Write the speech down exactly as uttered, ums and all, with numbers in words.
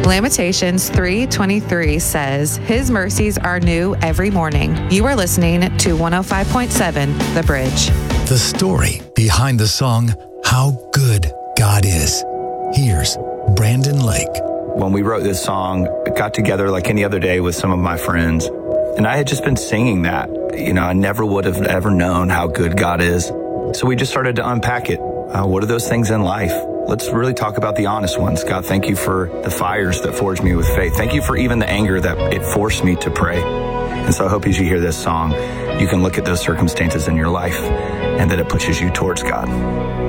Lamentations three twenty-three says, His mercies are new every morning. You are listening to one oh five point seven The Bridge. The story behind the song, How Good God Is. Here's Brandon Lake. When we wrote this song, I got together like any other day with some of my friends, and I had just been singing that. You know, I never would have ever known how good God is. So we just started to unpack it. Uh, what are those things in life? Let's really talk about the honest ones. God, thank you for the fires that forged me with faith. Thank you for even the anger that it forced me to pray. And so I hope as you hear this song, you can look at those circumstances in your life and that it pushes you towards God.